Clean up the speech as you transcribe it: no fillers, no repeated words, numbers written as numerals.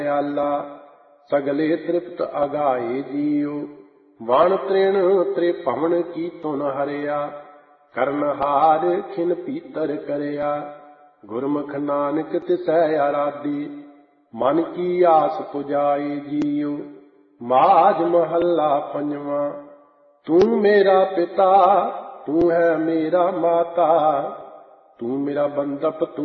ਆਲਾ ਸਗਲੇ ਤ੍ਰਿਪਤ ਅਗਾਏ ਜੀਉ। ਵਣ ਤ੍ਰਿਣ ਤ੍ਰੇ ਭਵਨ ਕੀ ਤੁਨ ਹਰਿਆ ਕਰਨ ਹਾਰ ਖਿਨ ਪੀਤਰ ਕਰਿਆ। ਗੁਰਮੁਖ ਨਾਨਕ ਤਿਸੈ ਆਰਾਧੀ ਮਨ ਕੀ ਆਸ ਪੁਜਾਏ ਜੀਉ। ਮਾਝ ਮਹੱਲਾ ਪੰਜਵਾਂ। ਤੂੰ ਮੇਰਾ ਪਿਤਾ ਤੂੰ ਹੈ ਮੇਰਾ ਮਾਤਾ ਤੂੰ ਮੇਰਾ ਬੰਧਪ